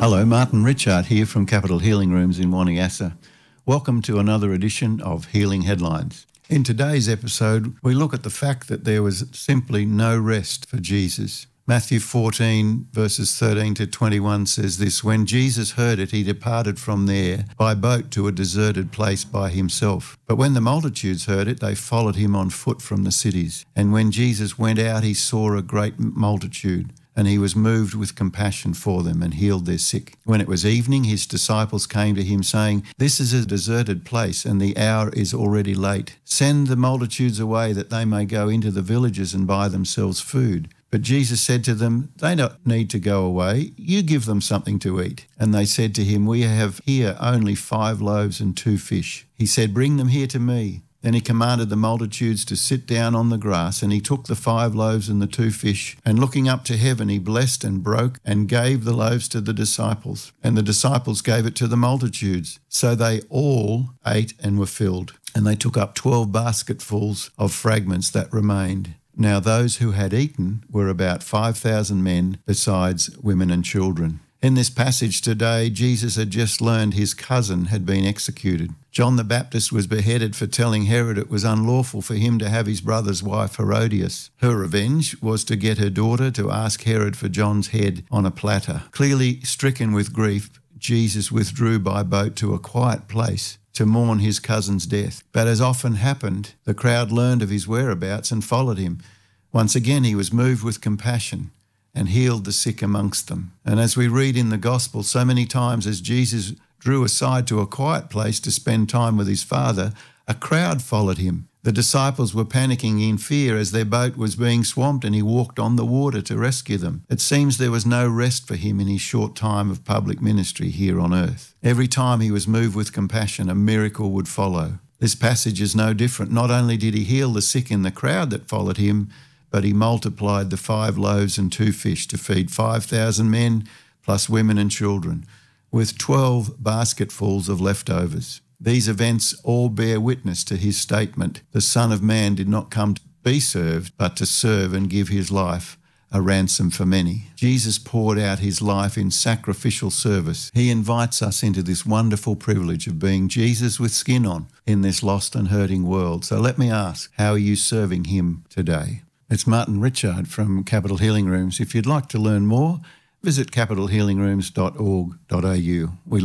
Hello, Martin Richard here from Capital Healing Rooms in Waniassa. Welcome to another edition of Healing Headlines. In today's episode, we look at the fact that there was simply no rest for Jesus. Matthew 14 verses 13 to 21 says this: When Jesus heard it, he departed from there by boat to a deserted place by himself. But when the multitudes heard it, they followed him on foot from the cities. And when Jesus went out, he saw a great multitude, and he was moved with compassion for them and healed their sick. When it was evening, his disciples came to him saying, This is a deserted place, and the hour is already late. Send the multitudes away that they may go into the villages and buy themselves food. But Jesus said to them, They don't need to go away. You give them something to eat. And they said to him, We have here only 5 loaves and 2 fish. He said, Bring them here to me. Then he commanded the multitudes to sit down on the grass, and he took the 5 loaves and the 2 fish, and looking up to heaven, he blessed and broke and gave the loaves to the disciples, and the disciples gave it to the multitudes. So they all ate and were filled, and they took up 12 basketfuls of fragments that remained. Now those who had eaten were about 5,000 men, besides women and children. In this passage today, Jesus had just learned his cousin had been executed. John the Baptist was beheaded for telling Herod it was unlawful for him to have his brother's wife Herodias. Her revenge was to get her daughter to ask Herod for John's head on a platter. Clearly stricken with grief, Jesus withdrew by boat to a quiet place to mourn his cousin's death. But as often happened, the crowd learned of his whereabouts and followed him. Once again, he was moved with compassion and healed the sick amongst them. And as we read in the Gospel, so many times as Jesus drew aside to a quiet place to spend time with his Father, a crowd followed him. The disciples were panicking in fear as their boat was being swamped, and he walked on the water to rescue them. It seems there was no rest for him in his short time of public ministry here on earth. Every time he was moved with compassion, a miracle would follow. This passage is no different. Not only did he heal the sick in the crowd that followed him, but he multiplied the 5 loaves and 2 fish to feed 5,000 men, plus women and children, with 12 basketfuls of leftovers. These events all bear witness to his statement, the Son of Man did not come to be served, but to serve and give his life a ransom for many. Jesus poured out his life in sacrificial service. He invites us into this wonderful privilege of being Jesus with skin on in this lost and hurting world. So let me ask, how are you serving him today? It's Martin Richard from Capital Healing Rooms. If you'd like to learn more, visit capitalhealingrooms.org.au.